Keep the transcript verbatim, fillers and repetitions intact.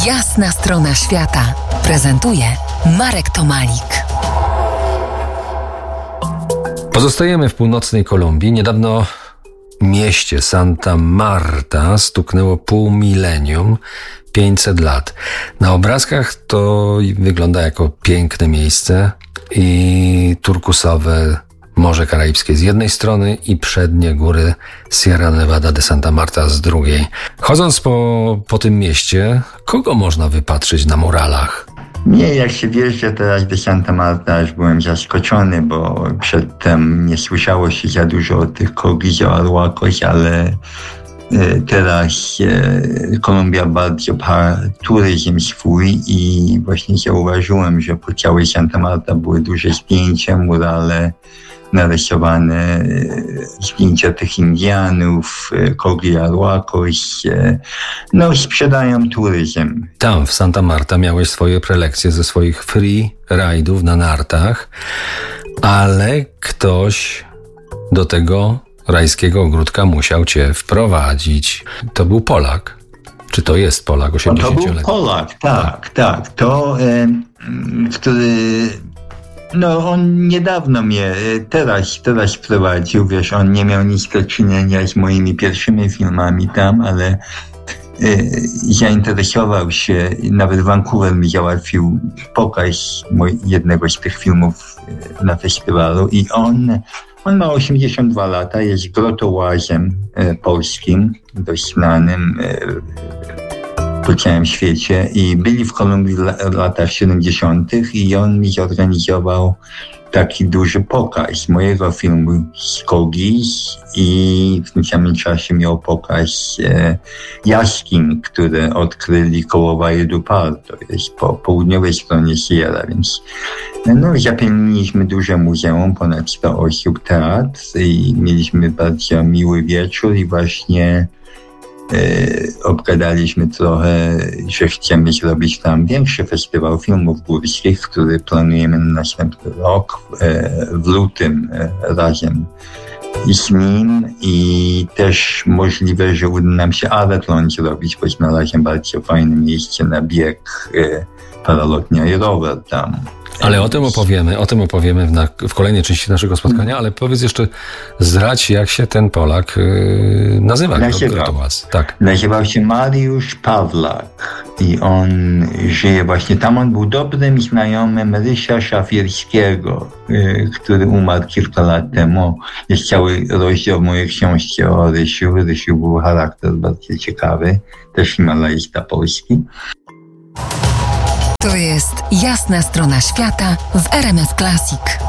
Jasna strona świata prezentuje Marek Tomalik. Pozostajemy w północnej Kolumbii. Niedawno mieście Santa Marta stuknęło pół milenium, pięćset lat. Na obrazkach to wygląda jako piękne miejsce i turkusowe Morze Karaibskie z jednej strony i przednie góry Sierra Nevada de Santa Marta z drugiej. Chodząc po, po tym mieście, kogo można wypatrzyć na muralach? Nie, jak się wjeżdża teraz do Santa Marta, aż byłem zaskoczony, bo przedtem nie słyszało się za dużo o tych Corguillo Arhuacos, ale teraz Kolumbia bardzo pcha turyzm swój i właśnie zauważyłem, że po całej Santa Marta były duże zdjęcia, murale narysowane, zdjęcia tych Indianów, Corguillo Arhuacos. No, sprzedają turyzm. Tam w Santa Marta miałeś swoje prelekcje ze swoich free ride'ów na nartach, ale ktoś do tego rajskiego ogródka musiał cię wprowadzić. To był Polak. Czy to jest Polak osiemdziesięcioletni? To był Polak, tak, tak. To, e, który... No, on niedawno mnie, teraz, teraz wprowadził, wiesz, on nie miał nic do czynienia z moimi pierwszymi filmami tam, ale e, zainteresował się, nawet Vancouver mi załatwił pokaz moj, jednego z tych filmów na festiwalu i on, on ma osiemdziesiąt dwa lata, jest grotołazem e, polskim, dość znanym e, po całym świecie i byli w Kolumbii w latach siedemdziesiątych i on mi zorganizował taki duży pokaz mojego filmu z Kogi i w tym samym czasie miał pokaz e, jaskiń, które odkryli koło Valledupar, to jest po południowej stronie Sierra, więc no, zapełniliśmy duże muzeum, ponad sto osób, teatr i mieliśmy bardzo miły wieczór i właśnie E, obgadaliśmy trochę, że chcemy zrobić tam większy festiwal filmów górskich, który planujemy na następny rok e, w lutym e, razem z nim i też możliwe, że uda nam się Aratlon zrobić, bo znalazłem bardzo fajne miejsce na bieg e, paralotnia i rower tam. Ale o tym opowiemy, o tym opowiemy w, na, w kolejnej części naszego spotkania, ale powiedz jeszcze, zdradź, jak się ten Polak yy, nazywa. Nazywał. Tak. Nazywał się Mariusz Pawlak i on żyje właśnie tam. On był dobrym znajomym Rysia Szafirskiego, yy, który umarł kilka lat temu. Jest cały rozdział w mojej książce o Rysiu. Rysiu był charakter bardzo ciekawy, też himalajista polski. To jest Jasna strona świata w R M F Classic.